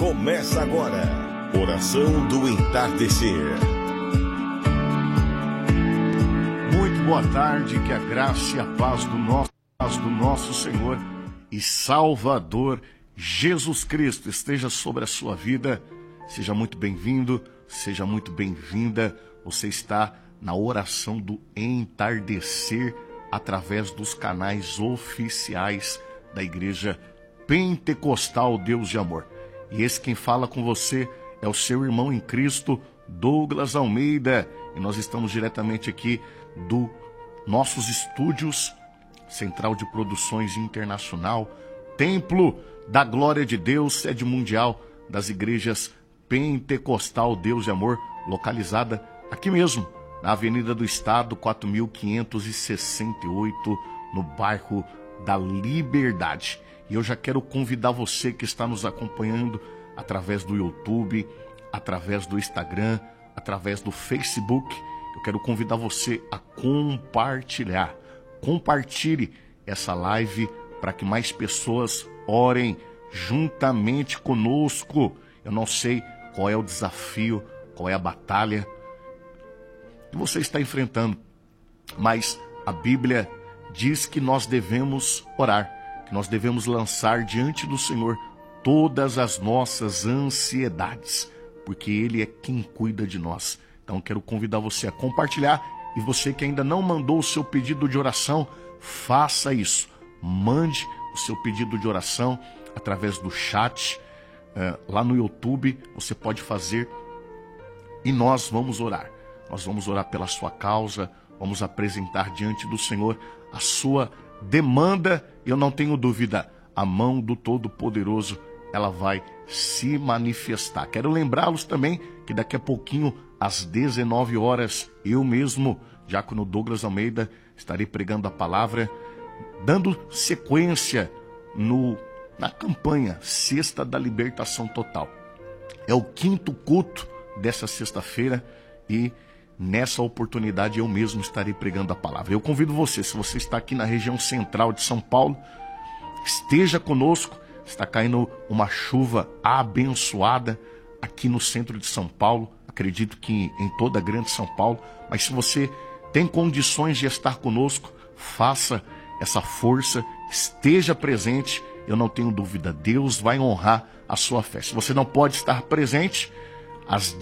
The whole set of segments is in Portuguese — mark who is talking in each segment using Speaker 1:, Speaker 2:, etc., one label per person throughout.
Speaker 1: Começa agora, Oração do Entardecer.
Speaker 2: Muito boa tarde, que a graça e a paz do nosso Senhor e Salvador Jesus Cristo esteja sobre a sua vida. Seja muito bem-vindo, seja muito bem-vinda. Você está na Oração do Entardecer através dos canais oficiais da Igreja Pentecostal Deus de Amor. E esse quem fala com você é o seu irmão em Cristo, Douglas Almeida. E nós estamos diretamente aqui do nossos estúdios, Central de Produções Internacional, Templo da Glória de Deus, sede mundial das igrejas Pentecostal Deus de Amor, localizada aqui mesmo, na Avenida do Estado, 4568, no bairro da Liberdade. E eu já quero convidar você que está nos acompanhando através do YouTube, através do Instagram, através do Facebook. Eu quero convidar você a compartilhar. Compartilhe essa live para que mais pessoas orem juntamente conosco. Eu não sei qual é o desafio, qual é a batalha que você está enfrentando, mas a Bíblia diz que nós devemos orar, que nós devemos lançar diante do Senhor todas as nossas ansiedades, porque Ele é quem cuida de nós. Então quero convidar você a compartilhar, e você que ainda não mandou o seu pedido de oração, faça isso. Mande o seu pedido de oração através do chat, lá no YouTube, você pode fazer, e nós vamos orar. Nós vamos orar pela sua causa, vamos apresentar diante do Senhor a sua demanda. Eu não tenho dúvida, a mão do Todo-Poderoso, ela vai se manifestar. Quero lembrá-los também que daqui a pouquinho, às 19 horas, eu mesmo, Diácono Douglas Almeida, estarei pregando a palavra, dando sequência na campanha Sexta da Libertação Total. É o 5º culto dessa sexta-feira e nessa oportunidade eu mesmo estarei pregando a palavra. Eu convido você, se você está aqui na região central de São Paulo, esteja conosco. Está caindo uma chuva abençoada aqui no centro de São Paulo, acredito que em toda a grande São Paulo, mas se você tem condições de estar conosco, faça essa força, esteja presente. Eu não tenho dúvida, Deus vai honrar a sua fé. Se você não pode estar presente, às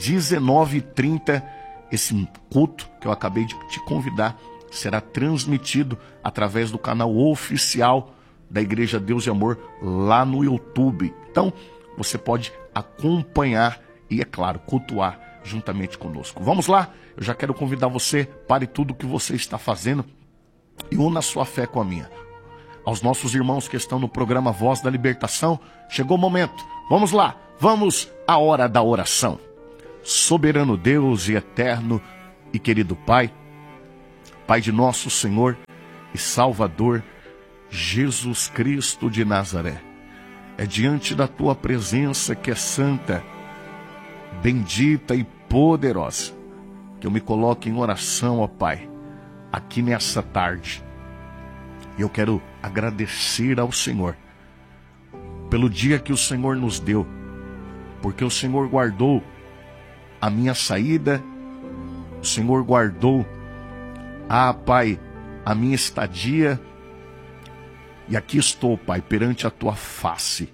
Speaker 2: 19h30, esse culto que eu acabei de te convidar será transmitido através do canal oficial da Igreja Deus de Amor lá no YouTube. Então, você pode acompanhar e, é claro, cultuar juntamente conosco. Vamos lá? Eu já quero convidar você, pare tudo o que você está fazendo e una a sua fé com a minha. Aos nossos irmãos que estão no programa Voz da Libertação, chegou o momento. Vamos lá, vamos à hora da oração. Soberano Deus e eterno e querido Pai, Pai de nosso Senhor e Salvador Jesus Cristo de Nazaré, é diante da Tua presença que é santa, bendita e poderosa, que eu me coloco em oração, ó Pai, aqui nessa tarde. E eu quero agradecer ao Senhor pelo dia que o Senhor nos deu, porque o Senhor guardou a minha saída, o Senhor guardou, Pai, a minha estadia, e aqui estou, Pai, perante a Tua face.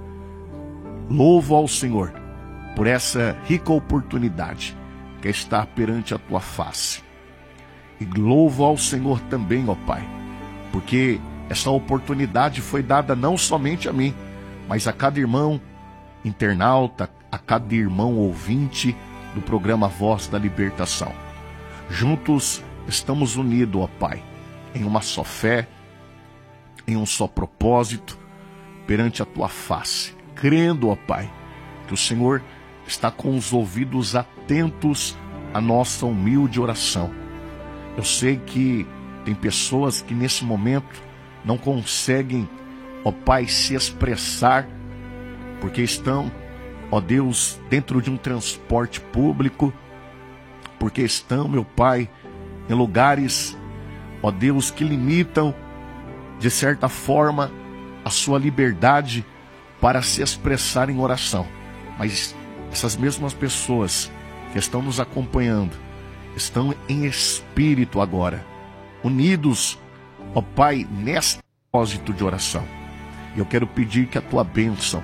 Speaker 2: Louvo ao Senhor por essa rica oportunidade que é estar perante a Tua face. E louvo ao Senhor também, ó Pai, porque essa oportunidade foi dada não somente a mim, mas a cada irmão internauta, a cada irmão ouvinte do programa Voz da Libertação. Juntos estamos unidos, ó Pai, em uma só fé, em um só propósito, perante a Tua face, crendo, ó Pai, que o Senhor está com os ouvidos atentos à nossa humilde oração. Eu sei que tem pessoas que nesse momento não conseguem, ó Pai, se expressar, porque estão, ó Deus, dentro de um transporte público, porque estão, meu Pai, em lugares, ó Deus, que limitam, de certa forma, a sua liberdade para se expressar em oração. mas essas mesmas pessoas que estão nos acompanhando estão em espírito agora, unidos, ó Pai, nesse propósito de oração. Eu quero pedir que a tua bênção,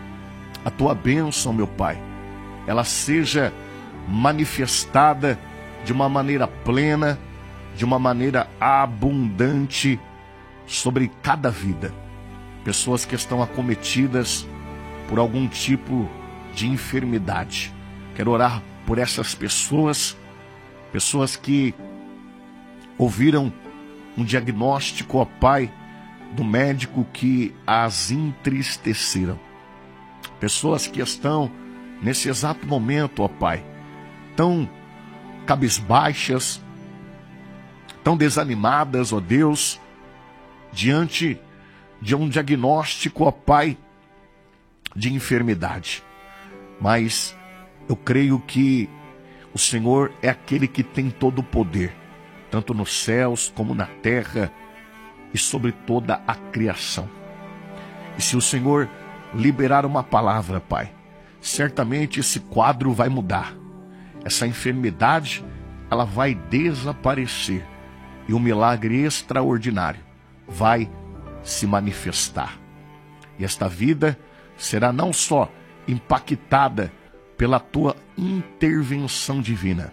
Speaker 2: meu Pai, ela seja manifestada de uma maneira plena, de uma maneira abundante sobre cada vida. Pessoas que estão acometidas por algum tipo de enfermidade. Quero orar por essas pessoas que ouviram um diagnóstico, ó Pai, do médico que as entristeceram. Pessoas que estão nesse exato momento, ó Pai, tão cabisbaixas, tão desanimadas, ó Deus, diante de um diagnóstico, ó Pai, de enfermidade. Mas eu creio que o Senhor é aquele que tem todo o poder, tanto nos céus como na terra e sobre toda a criação. E se o Senhor liberar uma palavra, Pai, certamente esse quadro vai mudar. Essa enfermidade, ela vai desaparecer e um milagre extraordinário vai se manifestar. E esta vida será não só impactada pela tua intervenção divina,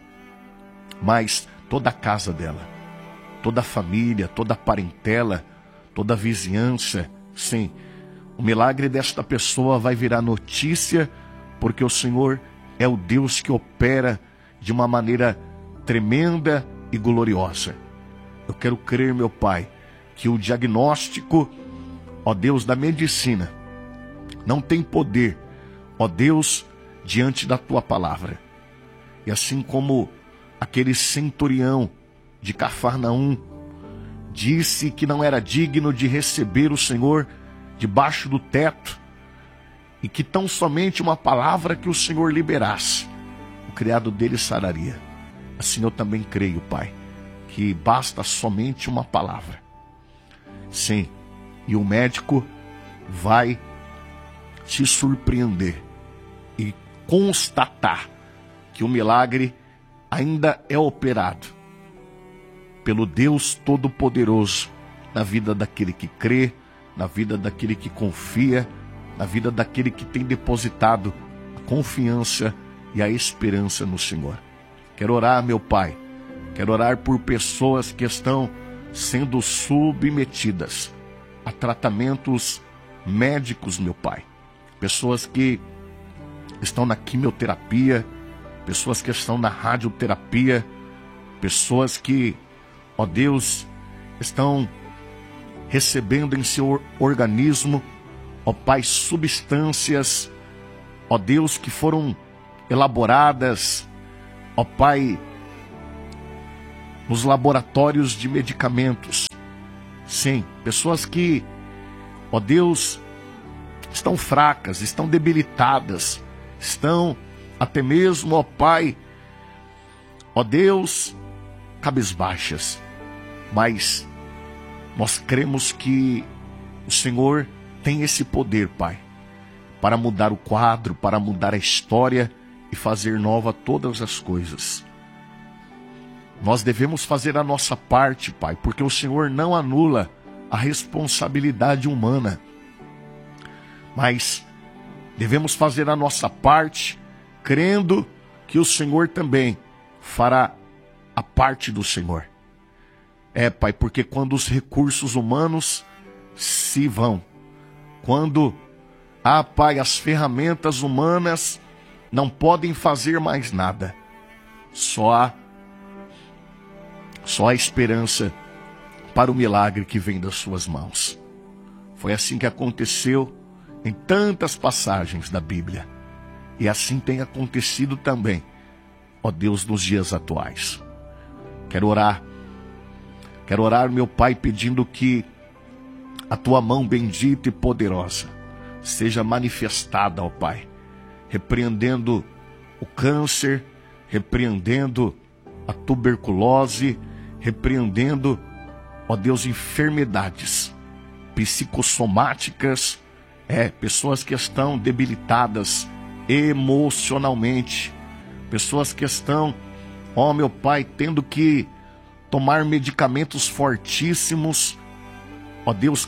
Speaker 2: mas toda a casa dela, toda a família, toda a parentela, toda a vizinhança, sim, o milagre desta pessoa vai virar notícia, porque o Senhor é o Deus que opera de uma maneira tremenda e gloriosa. Eu quero crer, meu Pai, que o diagnóstico, ó Deus, da medicina, não tem poder, ó Deus, diante da tua palavra. E assim como aquele centurião de Cafarnaum disse que não era digno de receber o Senhor debaixo do teto, e que tão somente uma palavra que o Senhor liberasse, o criado dele sararia. Assim eu também creio, Pai, que basta somente uma palavra. Sim, e o médico vai te surpreender e constatar que o milagre ainda é operado pelo Deus Todo-Poderoso na vida daquele que crê, na vida daquele que confia, na vida daquele que tem depositado a confiança e a esperança no Senhor. Quero orar, meu Pai, quero orar por pessoas que estão sendo submetidas a tratamentos médicos, meu Pai. Pessoas que estão na quimioterapia, pessoas que estão na radioterapia, pessoas que, ó Deus, estão recebendo em seu organismo, ó Pai, substâncias, ó Deus, que foram elaboradas, ó Pai, nos laboratórios de medicamentos. Sim, pessoas que, ó Deus, estão fracas, estão debilitadas, estão até mesmo, ó Pai, ó Deus, cabisbaixas. Mas nós cremos que o Senhor tem esse poder, Pai, para mudar o quadro, para mudar a história e fazer nova todas as coisas. Nós devemos fazer a nossa parte, Pai, porque o Senhor não anula a responsabilidade humana. Mas devemos fazer a nossa parte, crendo que o Senhor também fará a parte do Senhor. Pai, porque quando os recursos humanos se vão, quando, Pai, as ferramentas humanas não podem fazer mais nada, só há esperança para o milagre que vem das suas mãos. Foi assim que aconteceu em tantas passagens da Bíblia. E assim tem acontecido também, ó Deus, nos dias atuais. Quero orar, meu Pai, pedindo que a tua mão bendita e poderosa seja manifestada, ó Pai, repreendendo o câncer, repreendendo a tuberculose, repreendendo, ó Deus, enfermidades psicossomáticas, pessoas que estão debilitadas emocionalmente. Pessoas que estão, ó meu Pai, tendo que tomar medicamentos fortíssimos, ó Deus,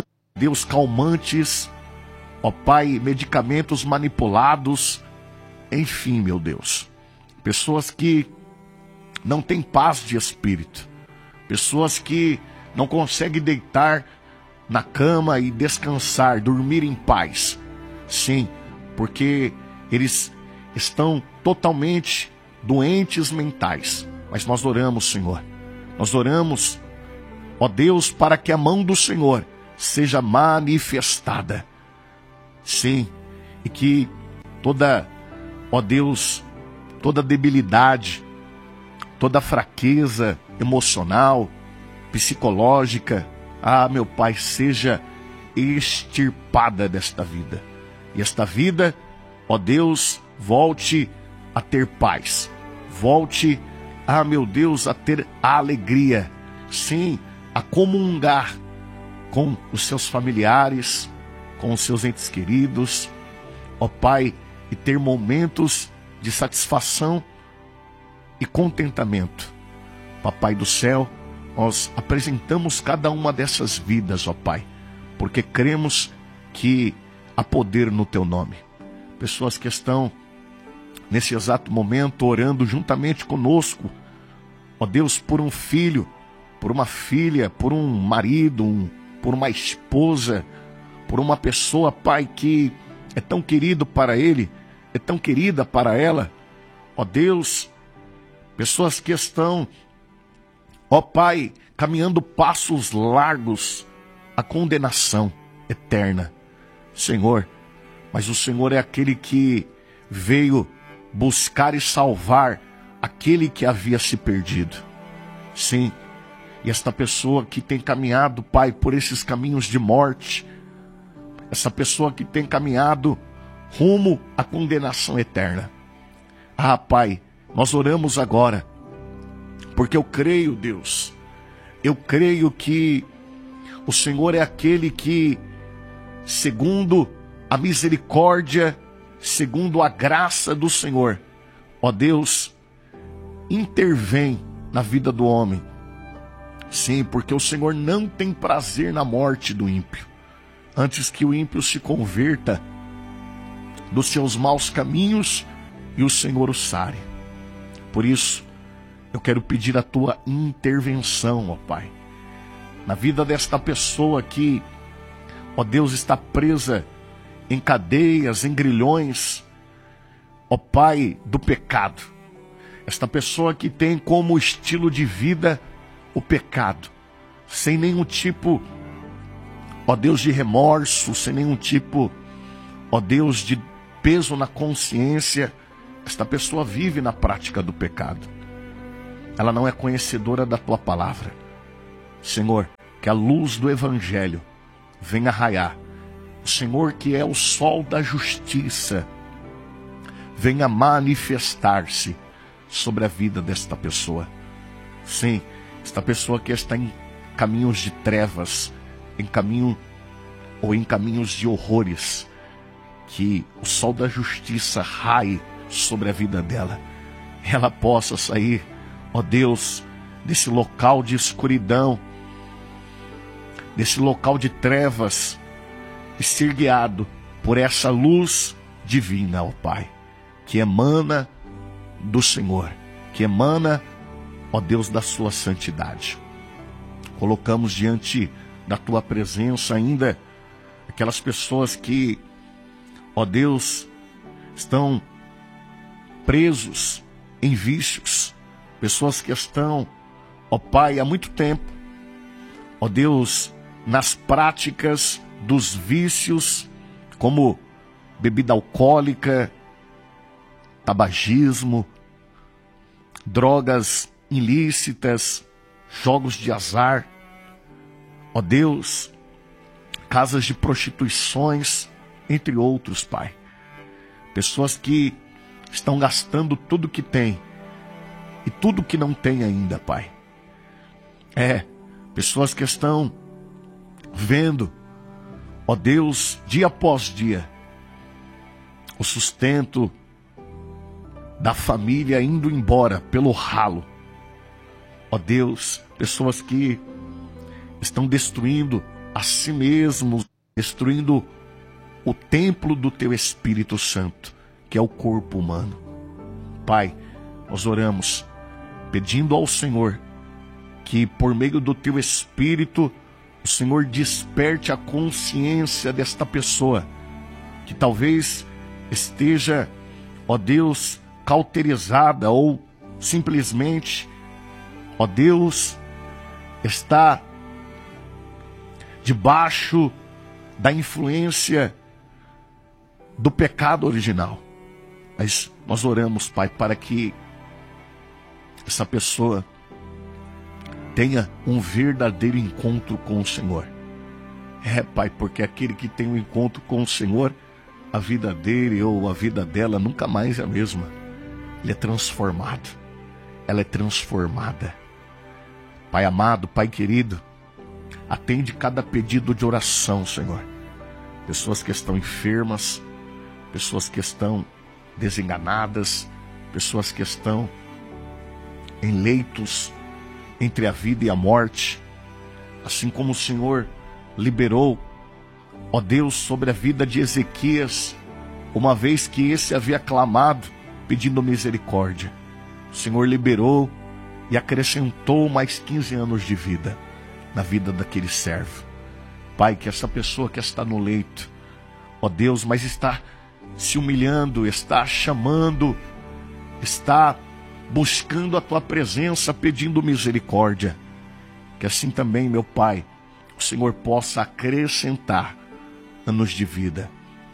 Speaker 2: calmantes, ó Pai, medicamentos manipulados, enfim, meu Deus. Pessoas que não têm paz de espírito, pessoas que não conseguem deitar na cama e descansar, dormir em paz. Sim, porque eles estão totalmente doentes mentais. Mas nós oramos, Senhor. Nós oramos, ó Deus, para que a mão do Senhor seja manifestada. Sim, e que toda, ó Deus, toda debilidade, toda fraqueza emocional, psicológica, meu Pai, seja extirpada desta vida. E esta vida, ó Deus, volte a ter paz. Volte, meu Deus, a ter alegria. Sim, a comungar com os seus familiares, com os seus entes queridos, ó Pai, e ter momentos de satisfação e contentamento. Papai do céu, nós apresentamos cada uma dessas vidas, ó Pai, porque cremos que há poder no Teu nome. Pessoas que estão nesse exato momento orando juntamente conosco, ó Deus, por um filho, por uma filha, por um marido, por uma esposa, por uma pessoa, Pai, que é tão querido para ele, é tão querida para ela, ó Deus. Pessoas que estão, ó Pai, caminhando passos largos à condenação eterna. Senhor, mas o Senhor é aquele que veio buscar e salvar aquele que havia se perdido. Sim, e esta pessoa que tem caminhado, Pai, por esses caminhos de morte, essa pessoa que tem caminhado rumo à condenação eterna. Pai, nós oramos agora, porque eu creio, Deus, eu creio que o Senhor é aquele que, segundo a misericórdia, segundo a graça do Senhor, ó Deus, intervém na vida do homem. Sim, porque o Senhor não tem prazer na morte do ímpio, antes que o ímpio se converta dos seus maus caminhos e o Senhor o sare. Por isso, eu quero pedir a Tua intervenção, ó Pai, na vida desta pessoa que, ó Deus, está presa em cadeias, em grilhões, ó Pai, do pecado. Esta pessoa que tem como estilo de vida o pecado, sem nenhum tipo, ó Deus, de remorso, sem nenhum tipo, ó Deus, de peso na consciência. Esta pessoa vive na prática do pecado. Ela não é conhecedora da Tua palavra. Senhor, que a luz do Evangelho venha raiar. O Senhor, que é o sol da justiça, venha manifestar-se sobre a vida desta pessoa. Sim, esta pessoa que está em caminhos de trevas, em caminhos de horrores, que o sol da justiça raie sobre a vida dela. Ela possa sair, ó Deus, desse local de escuridão, desse local de trevas, e ser guiado por essa luz divina, ó Pai, que emana do Senhor, que emana, ó Deus, da Sua santidade. Colocamos diante da Tua presença ainda aquelas pessoas que, ó Deus, estão presos em vícios, pessoas que estão, ó Pai, há muito tempo, ó Deus, nas práticas dos vícios, como bebida alcoólica, tabagismo, drogas ilícitas, jogos de azar, ó Deus, casas de prostituições, entre outros, Pai. Pessoas que estão gastando tudo que tem e tudo que não tem ainda, Pai. Pessoas que estão vendo, ó Deus, dia após dia, o sustento da família indo embora pelo ralo. Ó Deus, pessoas que estão destruindo a si mesmos, destruindo o templo do Teu Espírito Santo, que é o corpo humano. Pai, nós oramos pedindo ao Senhor que por meio do Teu Espírito o Senhor desperte a consciência desta pessoa que talvez esteja, ó Deus, cauterizada ou simplesmente, ó Deus, está debaixo da influência do pecado original. Mas nós oramos, Pai, para que essa pessoa tenha um verdadeiro encontro com o Senhor. Pai, porque aquele que tem um encontro com o Senhor, a vida dele ou a vida dela nunca mais é a mesma. Ele é transformado, ela é transformada. Pai amado, Pai querido, atende cada pedido de oração, Senhor. Pessoas que estão enfermas, pessoas que estão desenganadas, pessoas que estão em leitos entre a vida e a morte, assim como o Senhor liberou, ó Deus, sobre a vida de Ezequias, uma vez que esse havia clamado, pedindo misericórdia. O Senhor liberou e acrescentou mais 15 anos de vida na vida daquele servo. Pai, que essa pessoa que está no leito, ó Deus, mas está se humilhando, está chamando, está buscando a Tua presença, pedindo misericórdia. Que assim também, meu Pai, o Senhor possa acrescentar anos de vida,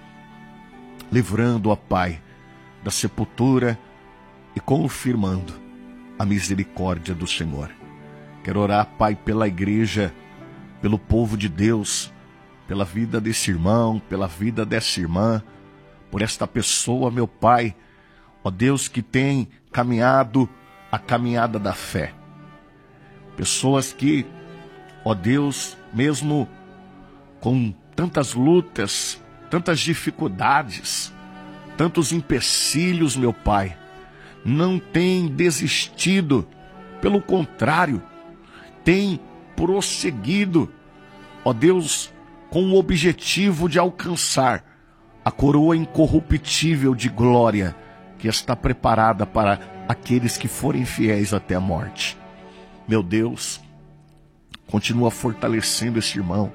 Speaker 2: livrando, ó Pai, da sepultura e confirmando a misericórdia do Senhor. Quero orar, Pai, pela igreja, pelo povo de Deus, pela vida desse irmão, pela vida dessa irmã, por esta pessoa, meu Pai, ó Deus, que tem caminhado a caminhada da fé. Pessoas que, ó Deus, mesmo com tantas lutas, tantas dificuldades, tantos empecilhos, meu Pai, não tem desistido, pelo contrário, tem prosseguido, ó Deus, com o objetivo de alcançar a coroa incorruptível de glória que está preparada para aqueles que forem fiéis até a morte. Meu Deus, continua fortalecendo esse irmão,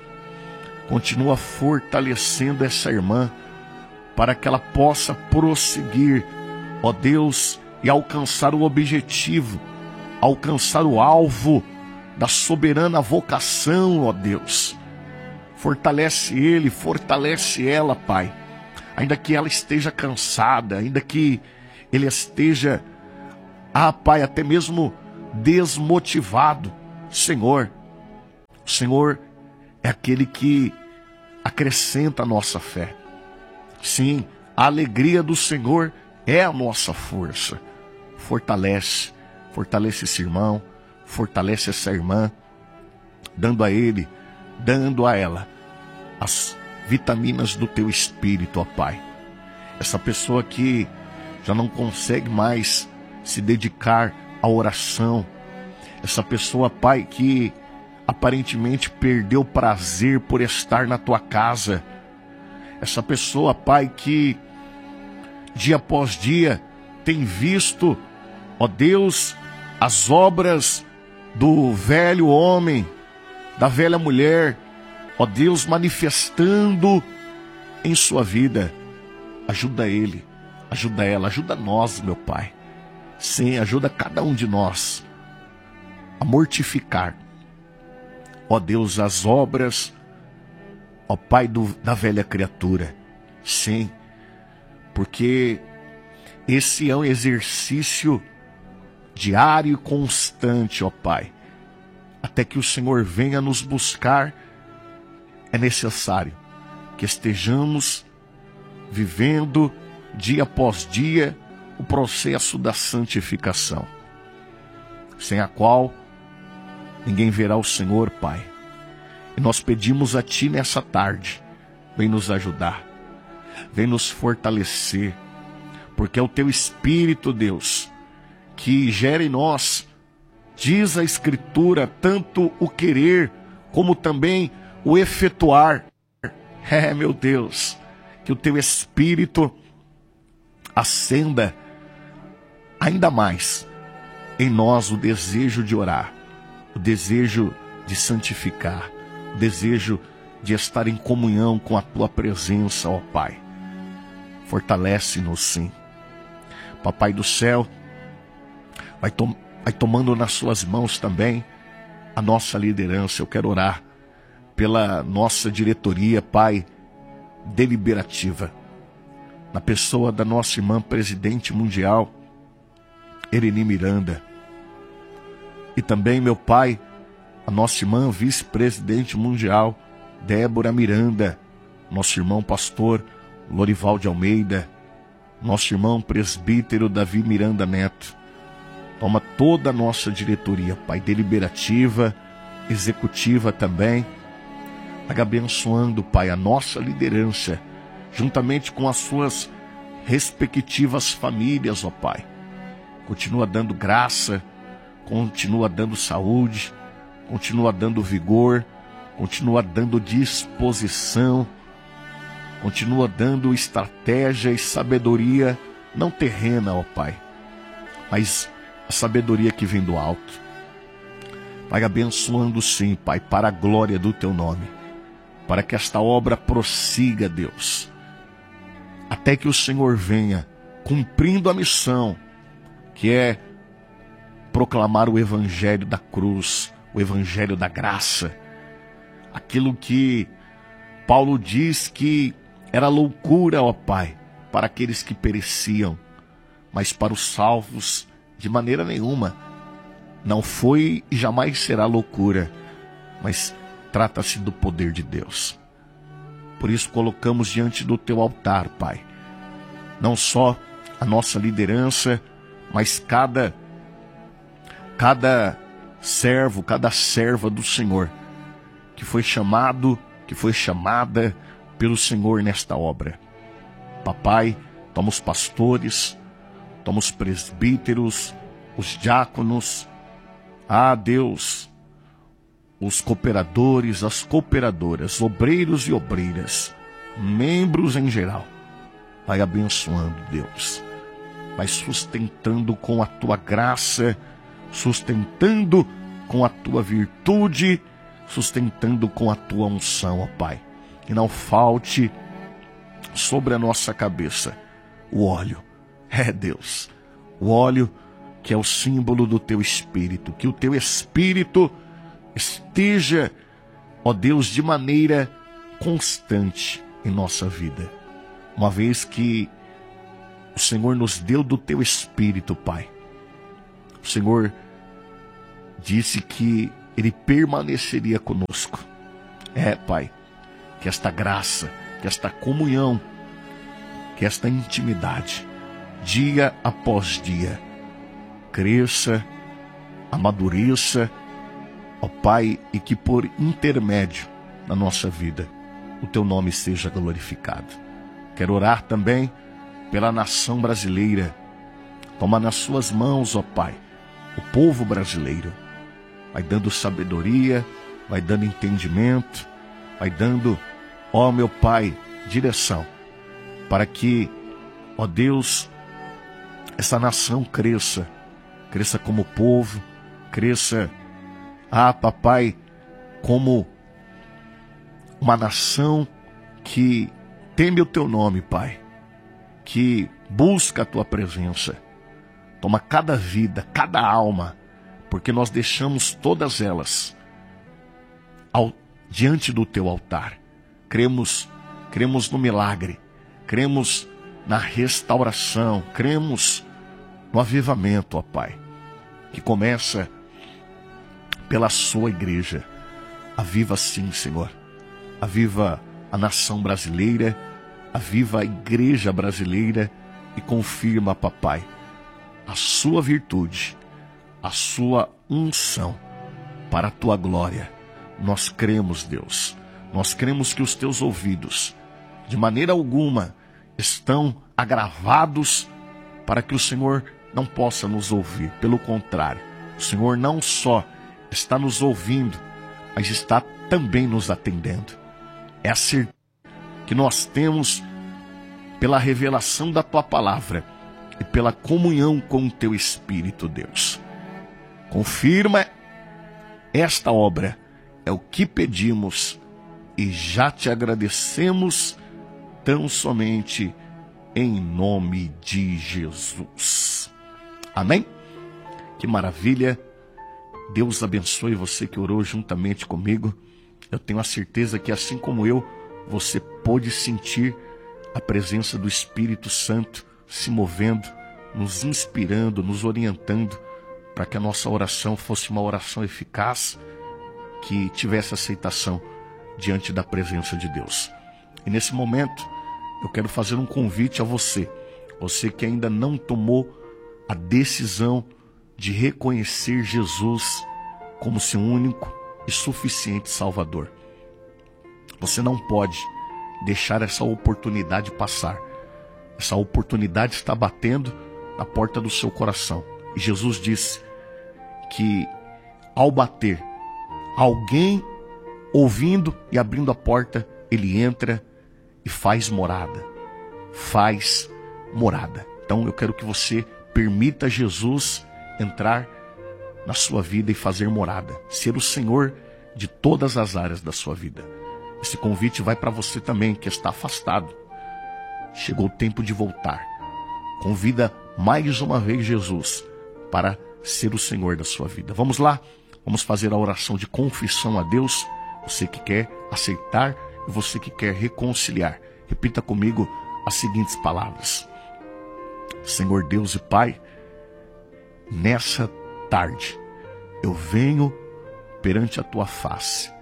Speaker 2: continua fortalecendo essa irmã, para que ela possa prosseguir, ó Deus, e alcançar o objetivo, alcançar o alvo da soberana vocação, ó Deus. Fortalece ele, fortalece ela, Pai. Ainda que ela esteja cansada, ainda que ele esteja, Pai, até mesmo desmotivado. Senhor, o Senhor é aquele que acrescenta a nossa fé. Sim, a alegria do Senhor é a nossa força. Fortalece esse irmão, fortalece essa irmã, dando a ele, dando a ela as vitaminas do Teu Espírito, ó Pai. Essa pessoa que já não consegue mais se dedicar à oração, essa pessoa, Pai, que aparentemente perdeu o prazer por estar na Tua casa, essa pessoa, Pai, que dia após dia tem visto, ó Deus, as obras do velho homem, da velha mulher, ó Deus, manifestando em sua vida. Ajuda ele, ajuda ela, ajuda nós, meu Pai. Sim, ajuda cada um de nós a mortificar, ó Deus, as obras, ó Pai, da velha criatura. Sim, porque esse é um exercício diário e constante, ó Pai. Até que o Senhor venha nos buscar, é necessário que estejamos vivendo dia após dia o processo da santificação, sem a qual ninguém verá o Senhor, Pai. E nós pedimos a Ti nessa tarde, vem nos ajudar. vem nos fortalecer, porque é o teu Espírito, Deus, que gera em nós, diz a Escritura, tanto o querer como também o efetuar. Meu Deus, que o teu Espírito acenda ainda mais em nós o desejo de orar, o desejo de santificar, o desejo de estar em comunhão com a tua presença, ó Pai. Fortalece-nos, sim. Papai do céu, vai tomando nas suas mãos também a nossa liderança. Eu quero orar pela nossa diretoria, Pai, deliberativa, na pessoa da nossa irmã presidente mundial, Ereni Miranda. E também, meu Pai, a nossa irmã vice-presidente mundial, Débora Miranda, nosso irmão pastor Lorival de Almeida, nosso irmão presbítero Davi Miranda Neto. Toma toda a nossa diretoria, Pai, deliberativa, executiva também, abençoando, Pai, a nossa liderança, juntamente com as suas respectivas famílias, ó Pai. Continua dando graça, continua dando saúde, continua dando vigor, continua dando disposição, continua dando estratégia e sabedoria, não terrena, ó Pai, mas a sabedoria que vem do alto. Pai, abençoando sim, Pai, para a glória do teu nome, para que esta obra prossiga, Deus, até que o Senhor venha, cumprindo a missão, que é proclamar o evangelho da cruz, o evangelho da graça, aquilo que Paulo diz que era loucura, ó Pai, para aqueles que pereciam, mas para os salvos, de maneira nenhuma. Não foi e jamais será loucura, mas trata-se do poder de Deus. Por isso colocamos diante do teu altar, Pai, não só a nossa liderança, mas cada servo, cada serva do Senhor, que foi chamado, que foi chamada pelo Senhor nesta obra. Papai, toma os pastores, toma os presbíteros, os diáconos, Deus, os cooperadores, as cooperadoras, obreiros e obreiras, membros em geral. Vai abençoando, Deus. Vai sustentando com a tua graça, sustentando com a tua virtude, sustentando com a tua unção, ó Pai. Que não falte sobre a nossa cabeça o óleo. Deus, o óleo que é o símbolo do teu Espírito. Que o teu Espírito esteja, ó Deus, de maneira constante em nossa vida. Uma vez que o Senhor nos deu do teu Espírito, Pai. O Senhor disse que Ele permaneceria conosco. Pai, que esta graça, que esta comunhão, que esta intimidade, dia após dia, cresça, amadureça, ó Pai, e que por intermédio da nossa vida, o teu nome seja glorificado. Quero orar também pela nação brasileira. Toma nas suas mãos, ó Pai, o povo brasileiro. Vai dando sabedoria, vai dando entendimento, vai dando, ó meu Pai, direção, para que, ó Deus, essa nação cresça como povo, cresça, Papai, como uma nação que teme o teu nome, Pai, que busca a tua presença. Toma cada vida, cada alma, porque nós deixamos todas elas diante do teu altar. Cremos no milagre, cremos na restauração, cremos no avivamento, ó Pai, que começa pela sua igreja. Aviva sim, Senhor. Aviva a nação brasileira, aviva a igreja brasileira e confirma, Papai, a sua virtude, a sua unção para a tua glória. Nós cremos, Deus, nós cremos que os teus ouvidos, de maneira alguma, estão agravados para que o Senhor não possa nos ouvir. Pelo contrário, o Senhor não só está nos ouvindo, mas está também nos atendendo. É a certeza que nós temos pela revelação da Tua palavra e pela comunhão com o Teu Espírito, Deus. Confirma esta obra, é o que pedimos e já Te agradecemos tão somente em nome de Jesus. Amém? Que maravilha. Deus abençoe você que orou juntamente comigo. Eu tenho a certeza que, assim como eu, você pôde sentir a presença do Espírito Santo se movendo, nos inspirando, nos orientando, para que a nossa oração fosse uma oração eficaz, que tivesse aceitação diante da presença de Deus. E nesse momento, eu quero fazer um convite a você que ainda não tomou a decisão de reconhecer Jesus como seu único e suficiente Salvador. Você não pode deixar essa oportunidade passar. Essa oportunidade está batendo na porta do seu coração. E Jesus disse que ao bater, alguém ouvindo e abrindo a porta, ele entra e faz morada. Faz morada. Então eu quero que você permita Jesus entrar na sua vida e fazer morada. Ser o Senhor de todas as áreas da sua vida. Esse convite vai para você também que está afastado. Chegou o tempo de voltar. Convida mais uma vez Jesus para ser o Senhor da sua vida. Vamos lá, vamos fazer a oração de confissão a Deus. Você que quer aceitar e você que quer reconciliar. Repita comigo as seguintes palavras. Senhor Deus e Pai, nessa tarde eu venho perante a Tua face.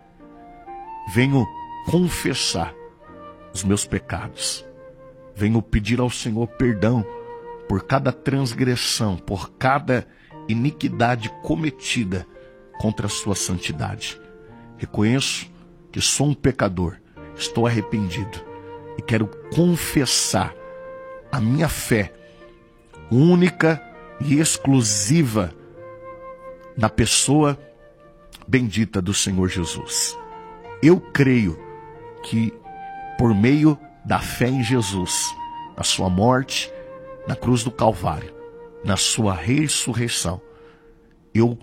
Speaker 2: Venho confessar os meus pecados. Venho pedir ao Senhor perdão por cada transgressão, por cada iniquidade cometida contra a sua santidade. Reconheço que sou um pecador, estou arrependido e quero confessar a minha fé única e exclusiva na pessoa bendita do Senhor Jesus. Eu creio que por meio da fé em Jesus, na sua morte, na cruz do Calvário, na sua ressurreição, eu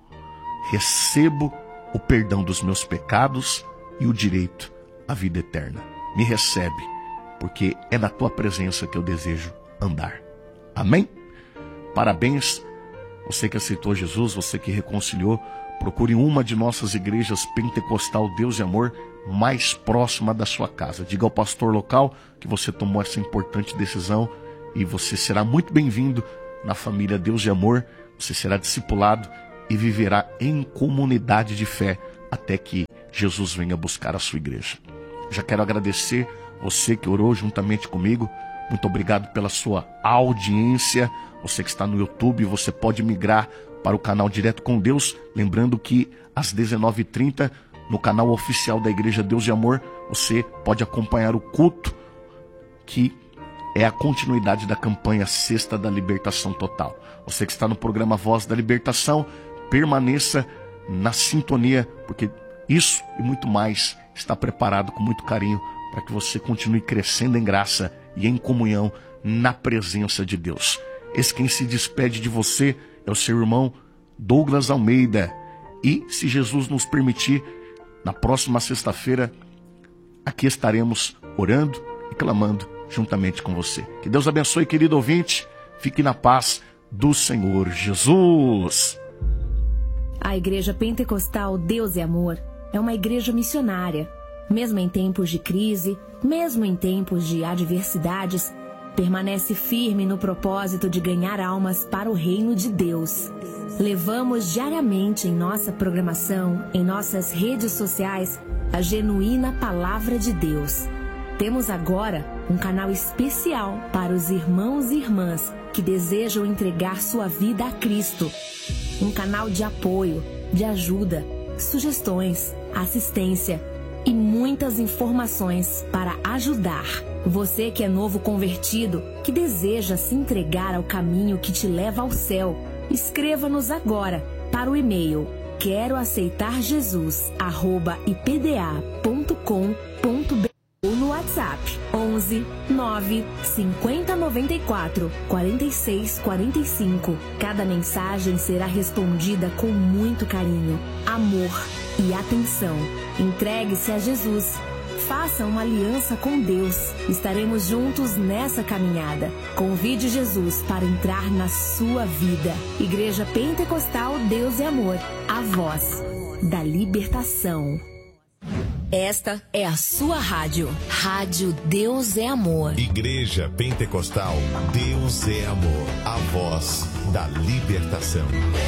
Speaker 2: recebo o perdão dos meus pecados e o direito à vida eterna. Me recebe, porque é na Tua presença que eu desejo andar. Amém? Parabéns, você que aceitou Jesus, você que reconciliou. Procure uma de nossas igrejas pentecostal Deus e Amor mais próxima da sua casa. Diga ao pastor local que você tomou essa importante decisão e você será muito bem-vindo na família Deus e Amor. Você será discipulado e viverá em comunidade de fé até que Jesus venha buscar a sua igreja. Já quero agradecer você que orou juntamente comigo. Muito obrigado pela sua audiência. Você que está no YouTube, você pode migrar para o canal Direto com Deus. Lembrando que às 19h30, no canal oficial da Igreja Deus e Amor, você pode acompanhar o culto, que é a continuidade da campanha Sexta da Libertação Total. Você que está no programa Voz da Libertação, permaneça na sintonia, porque isso e muito mais está preparado com muito carinho para que você continue crescendo em graça e em comunhão na presença de Deus. Esse quem se despede de você é o seu irmão Douglas Almeida. E, se Jesus nos permitir, na próxima sexta-feira, aqui estaremos orando e clamando juntamente com você. Que Deus abençoe, querido ouvinte. Fique na paz do Senhor Jesus.
Speaker 3: A Igreja Pentecostal Deus e Amor é uma igreja missionária. Mesmo em tempos de crise, mesmo em tempos de adversidades, permanece firme no propósito de ganhar almas para o reino de Deus. Levamos diariamente em nossa programação, em nossas redes sociais, a genuína Palavra de Deus. Temos agora um canal especial para os irmãos e irmãs que desejam entregar sua vida a Cristo. Um canal de apoio, de ajuda, sugestões, assistência e muitas informações para ajudar. Você que é novo convertido, que deseja se entregar ao caminho que te leva ao céu, escreva-nos agora para o e-mail queroaceitarjesus@ipda.com.br ou no WhatsApp 11 9 50 94 46 45. Cada mensagem será respondida com muito carinho, amor e atenção. Entregue-se a Jesus. Faça uma aliança com Deus. Estaremos juntos nessa caminhada. Convide Jesus para entrar na sua vida. Igreja Pentecostal Deus e Amor, a voz da libertação. Esta é a sua rádio. Rádio Deus é Amor.
Speaker 1: Igreja Pentecostal Deus é Amor, a voz da libertação.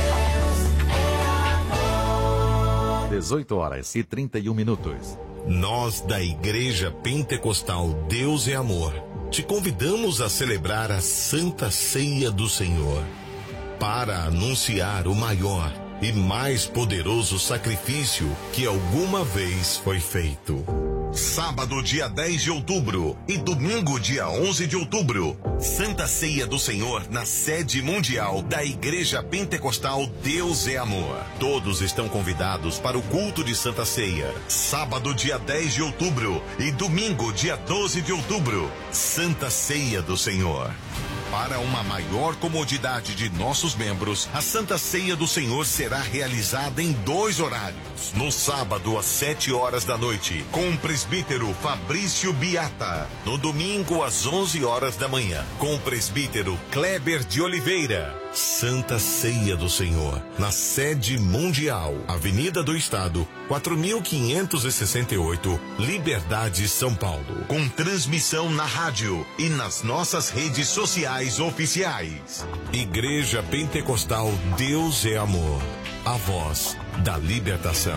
Speaker 4: 18h31.
Speaker 1: Nós da Igreja Pentecostal Deus é Amor te convidamos a celebrar a Santa Ceia do Senhor para anunciar o maior e mais poderoso sacrifício que alguma vez foi feito. Sábado, dia 10 de outubro e domingo, dia 11 de outubro, Santa Ceia do Senhor na sede mundial da Igreja Pentecostal Deus é Amor. Todos estão convidados para o culto de Santa Ceia. Sábado, dia 10 de outubro e domingo, dia 12 de outubro, Santa Ceia do Senhor. Para uma maior comodidade de nossos membros, a Santa Ceia do Senhor será realizada em 2 horários. No sábado, às 7 horas da noite, com o presbítero Fabrício Biata. No domingo, às 11 horas da manhã, com o presbítero Kleber de Oliveira. Santa Ceia do Senhor, na sede mundial, Avenida do Estado, 4568, Liberdade, São Paulo. Com transmissão na rádio e nas nossas redes sociais oficiais. Igreja Pentecostal Deus é Amor, a voz da libertação.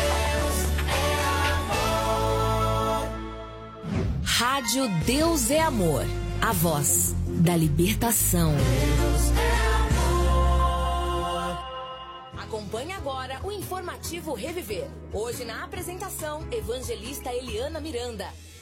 Speaker 3: Rádio Deus é Amor, a voz da libertação. Acompanhe agora o informativo Reviver. Hoje na apresentação, evangelista Eliana Miranda.